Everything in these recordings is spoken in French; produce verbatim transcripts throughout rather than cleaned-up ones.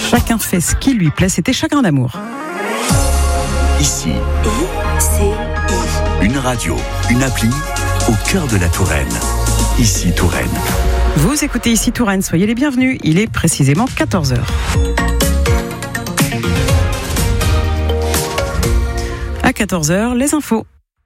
Chacun fait ce qui lui plaît, c'était Chagrin d'amour. Ici, I, C, I. une radio, une appli au cœur de la Touraine. Ici Touraine. Vous écoutez Ici Touraine, soyez les bienvenus. Il est précisément quatorze heures. À quatorze heures, les infos.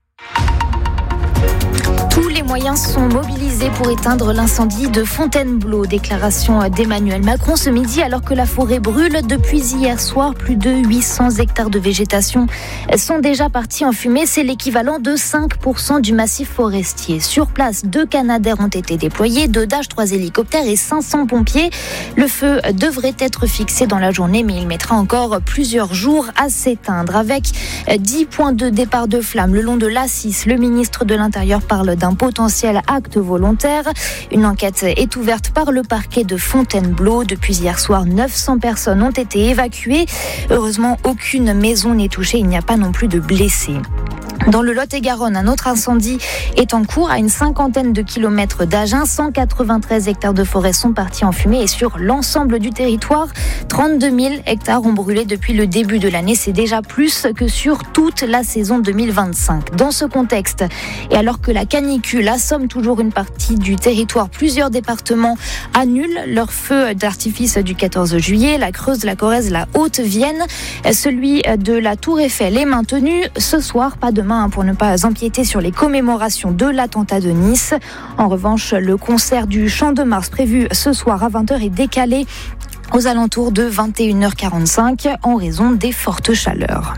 Tous les moyens sont mobilisés pour éteindre l'incendie de Fontainebleau. Déclaration d'Emmanuel Macron ce midi alors que la forêt brûle. Depuis hier soir, plus de huit cents hectares de végétation sont déjà partis en fumée. C'est l'équivalent de cinq pour cent du massif forestier. Sur place, deux Canadair ont été déployés, deux Dash, trois hélicoptères et cinq cents pompiers. Le feu devrait être fixé dans la journée, mais il mettra encore plusieurs jours à s'éteindre. Avec dix points de départ de flammes le long de l'A six, le ministre de l'Intérieur parle d'un potentiel acte volontaire. Une enquête est ouverte par le parquet de Fontainebleau. Depuis hier soir, neuf cents personnes ont été évacuées. Heureusement, aucune maison n'est touchée. Il n'y a pas non plus de blessés. Dans le Lot-et-Garonne, un autre incendie est en cours à une cinquantaine de kilomètres d'Agen. cent quatre-vingt-treize hectares de forêt sont partis en fumée et sur l'ensemble du territoire, trente-deux mille hectares ont brûlé depuis le début de l'année. C'est déjà plus que sur toute la saison deux mille vingt-cinq. Dans ce contexte, et alors que la canicule assomme toujours une partie du territoire, plusieurs départements annulent leur feu d'artifice du quatorze juillet. La Creuse, la Corrèze, la Haute-Vienne. Celui de la Tour Eiffel est maintenu ce soir, pas demain, pour ne pas empiéter sur les commémorations de l'attentat de Nice. En revanche, le concert du Chant de Mars prévu ce soir à vingt heures est décalé aux alentours de vingt et une heures quarante-cinq en raison des fortes chaleurs.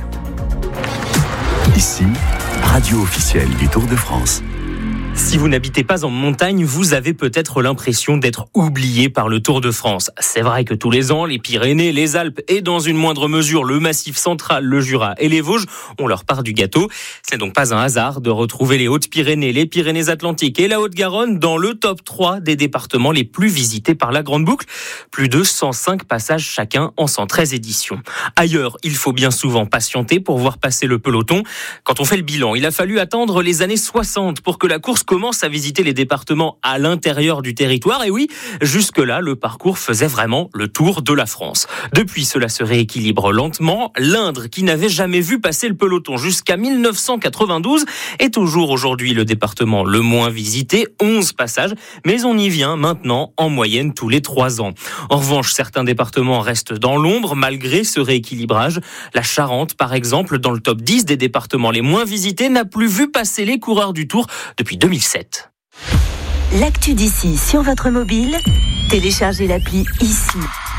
Ici, radio officielle du Tour de France. Si vous n'habitez pas en montagne, vous avez peut-être l'impression d'être oublié par le Tour de France. C'est vrai que tous les ans, les Pyrénées, les Alpes et dans une moindre mesure le Massif central, le Jura et les Vosges ont leur part du gâteau. C'est donc pas un hasard de retrouver les Hautes-Pyrénées, les Pyrénées-Atlantiques et la Haute-Garonne dans le top trois des départements les plus visités par la Grande Boucle. Plus de cent cinq passages chacun en cent treize éditions. Ailleurs, il faut bien souvent patienter pour voir passer le peloton. Quand on fait le bilan, il a fallu attendre les années soixante pour que la course commence à visiter les départements à l'intérieur du territoire. Et oui, jusque-là, le parcours faisait vraiment le tour de la France. Depuis, cela se rééquilibre lentement. L'Indre, qui n'avait jamais vu passer le peloton jusqu'à mille neuf cent quatre-vingt-douze, est toujours aujourd'hui le département le moins visité, onze passages, mais on y vient maintenant en moyenne tous les trois ans. En revanche, certains départements restent dans l'ombre malgré ce rééquilibrage. La Charente, par exemple, dans le top dix des départements les moins visités, n'a plus vu passer les coureurs du Tour depuis deux mille sept. L'actu d'ici sur votre mobile, téléchargez l'appli Ici.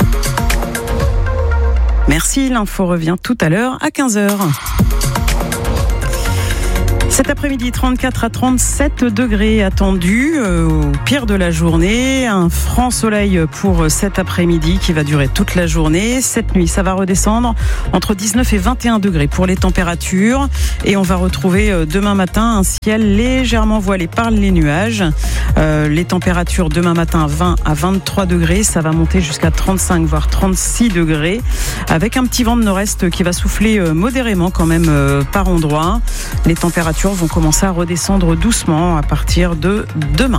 Merci, l'info revient tout à l'heure à quinze heures. Cet après-midi, trente-quatre à trente-sept degrés attendus euh, au pire de la journée. Un franc soleil pour cet après-midi qui va durer toute la journée. Cette nuit, ça va redescendre entre dix-neuf et vingt et un degrés pour les températures. Et on va retrouver euh, demain matin un ciel légèrement voilé par les nuages. Euh, les températures demain matin, vingt à vingt-trois degrés. Ça va monter jusqu'à trente-cinq voire trente-six degrés. Avec un petit vent de nord-est qui va souffler euh, modérément quand même euh, par endroits. Les températures vont commencer à redescendre doucement à partir de demain.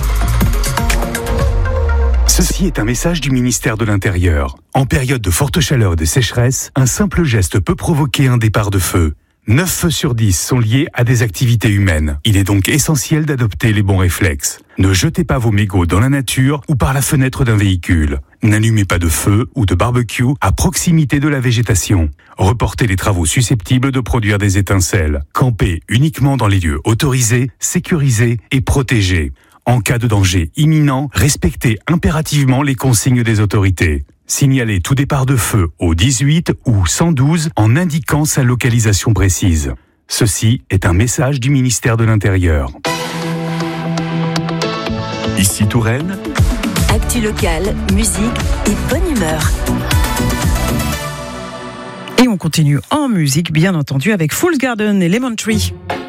Ceci est un message du ministère de l'Intérieur. En période de forte chaleur et de sécheresse, un simple geste peut provoquer un départ de feu. neuf feux sur dix sont liés à des activités humaines. Il est donc essentiel d'adopter les bons réflexes. Ne jetez pas vos mégots dans la nature ou par la fenêtre d'un véhicule. N'allumez pas de feu ou de barbecue à proximité de la végétation. Reportez les travaux susceptibles de produire des étincelles. Campez uniquement dans les lieux autorisés, sécurisés et protégés. En cas de danger imminent, respectez impérativement les consignes des autorités. Signalez tout départ de feu au dix-huit ou cent douze en indiquant sa localisation précise. Ceci est un message du ministère de l'Intérieur. Ici Touraine. Actu locale, musique et bonne humeur. Et on continue en musique, bien entendu, avec Fool's Garden et Lemon Tree.